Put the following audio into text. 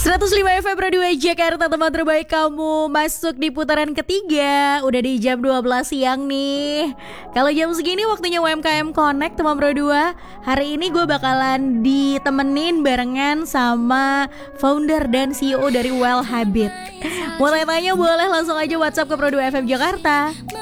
105 FM Radio Jakarta, teman terbaik kamu masuk di putaran ketiga. Udah di jam 12 siang nih. Kalau jam segini waktunya UMKM Connect teman Pro 2. Hari ini gue bakalan ditemenin barengan sama founder dan CEO dari Well Habit. Mau tanya boleh langsung aja WhatsApp ke Pro 2 FM Jakarta